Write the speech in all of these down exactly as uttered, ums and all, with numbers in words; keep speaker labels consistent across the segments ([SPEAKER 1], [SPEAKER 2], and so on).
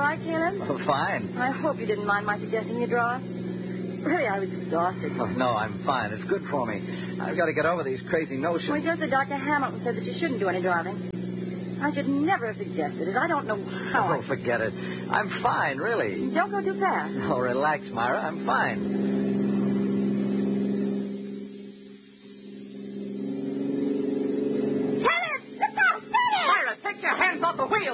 [SPEAKER 1] right, Caleb?
[SPEAKER 2] Oh, fine.
[SPEAKER 1] I hope you didn't mind my suggesting you drive. Really, I was exhausted.
[SPEAKER 2] Oh, no, I'm fine. It's good for me. I've got to get over these crazy notions.
[SPEAKER 1] Well, just that Doctor Hamilton said that you shouldn't do any driving. I should never have suggested it. I don't know how.
[SPEAKER 2] Oh,
[SPEAKER 1] I...
[SPEAKER 2] forget it. I'm fine, really.
[SPEAKER 1] Don't go too fast.
[SPEAKER 2] Oh, relax, Myra. I'm fine.
[SPEAKER 1] Caleb! Look out! Caleb!
[SPEAKER 2] Myra, take your hands off the wheel!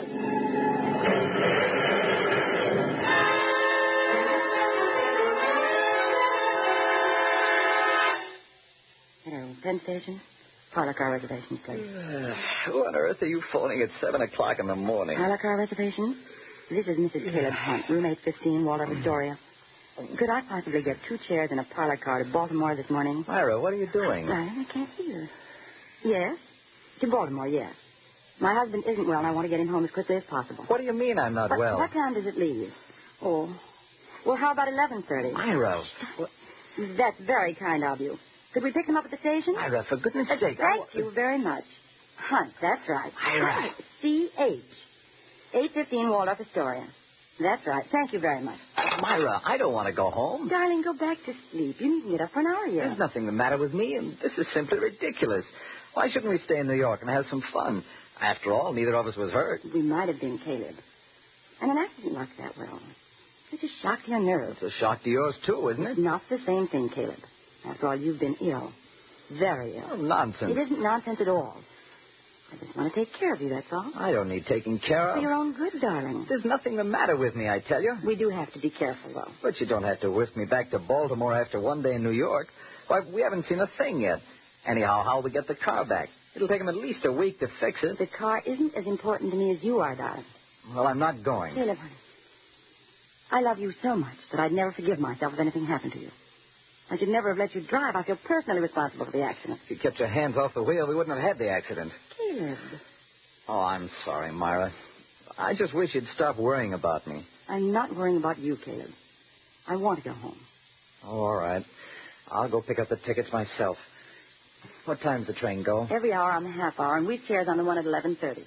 [SPEAKER 1] Hello, Penn Station. Parlor car reservations, please.
[SPEAKER 2] Uh, who on earth are you phoning at seven o'clock in the morning?
[SPEAKER 1] Parlor car reservations? This is Missus Caleb Hunt, room eight fifteen, Waldorf Astoria. Could I possibly get two chairs and a parlor car to Baltimore this morning?
[SPEAKER 2] Myra, what are you doing?
[SPEAKER 1] Darling, I can't hear. Yes? To Baltimore, yes. My husband isn't well, and I want to get him home as quickly as possible.
[SPEAKER 2] What do you mean I'm not
[SPEAKER 1] What,
[SPEAKER 2] well?
[SPEAKER 1] what time does it leave? Oh. Well, how about eleven thirty?
[SPEAKER 2] Myra. What?
[SPEAKER 1] That's very kind of you. Could we pick them up at the station?
[SPEAKER 2] Myra, for goodness
[SPEAKER 1] Uh,
[SPEAKER 2] sake.
[SPEAKER 1] Thank
[SPEAKER 2] I...
[SPEAKER 1] you very much. Hunt, that's right.
[SPEAKER 2] Myra.
[SPEAKER 1] C H. eight fifteen Waldorf Astoria. That's right. Thank you very much.
[SPEAKER 2] Myra, I don't want to go home.
[SPEAKER 1] Darling, go back to sleep. You needn't get up for an hour yet.
[SPEAKER 2] There's nothing the matter with me, and this is simply ridiculous. Why shouldn't we stay in New York and have some fun? After all, neither of us was hurt.
[SPEAKER 1] We might have been, Caleb. And an accident like that, well, it's a shock to your nerves.
[SPEAKER 2] It's a shock to yours, too, isn't it?
[SPEAKER 1] Not the same thing, Caleb. After all, you've been ill. Very ill.
[SPEAKER 2] Oh, nonsense.
[SPEAKER 1] It isn't nonsense at all. I just want to take care of you, that's all.
[SPEAKER 2] I don't need taking care of.
[SPEAKER 1] For your own good, darling.
[SPEAKER 2] There's nothing the matter with me, I tell you.
[SPEAKER 1] We do have to be careful, though.
[SPEAKER 2] But you don't have to whisk me back to Baltimore after one day in New York. Why, we haven't seen a thing yet. Anyhow, how'll we get the car back? It'll take him at least a week to fix it.
[SPEAKER 1] The car isn't as important to me as you are, darling.
[SPEAKER 2] Well, I'm not going.
[SPEAKER 1] Caleb, honey, I love you so much that I'd never forgive myself if anything happened to you. I should never have let you drive. I feel personally responsible for the accident.
[SPEAKER 2] If you kept your hands off the wheel, we wouldn't have had the accident.
[SPEAKER 1] Caleb.
[SPEAKER 2] Oh, I'm sorry, Myra. I just wish you'd stop worrying about me.
[SPEAKER 1] I'm not worrying about you, Caleb. I want to go home.
[SPEAKER 2] Oh, all right. I'll go pick up the tickets myself. What time's the train go?
[SPEAKER 1] Every hour on the half hour, and we've chairs on the one at eleven thirty.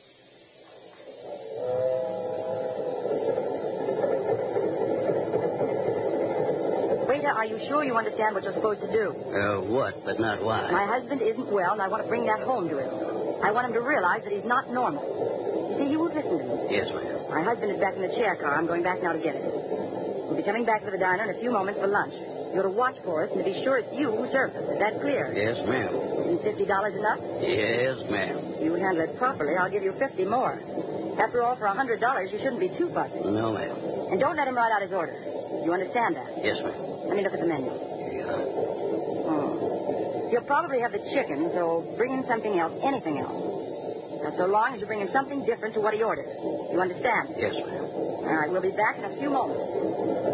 [SPEAKER 1] Waiter, are you sure you understand what you're supposed to do?
[SPEAKER 3] Uh, what, but not why?
[SPEAKER 1] My husband isn't well, and I want to bring that home to him. I want him to realize that he's not normal. You see, you will listen to me.
[SPEAKER 3] Yes, ma'am.
[SPEAKER 1] My husband is back in the chair car. I'm going back now to get him. We'll be coming back to the diner in a few moments for lunch. You're to watch for us and to be sure it's you who serves us. Is that clear?
[SPEAKER 3] Yes, ma'am.
[SPEAKER 1] Isn't fifty dollars enough?
[SPEAKER 3] Yes, ma'am.
[SPEAKER 1] If you handle it properly, I'll give you fifty more. After all, for a hundred dollars, you shouldn't be too fussy.
[SPEAKER 3] No, ma'am.
[SPEAKER 1] And don't let him write out his order. You understand that?
[SPEAKER 3] Yes, ma'am.
[SPEAKER 1] Let me look at the menu.
[SPEAKER 3] Yeah.
[SPEAKER 1] Oh. He'll probably have the chicken, so bring him something else, anything else. Now, so long as you bring him something different to what he ordered. You understand?
[SPEAKER 3] Yes, ma'am.
[SPEAKER 1] All right, we'll be back in a few moments.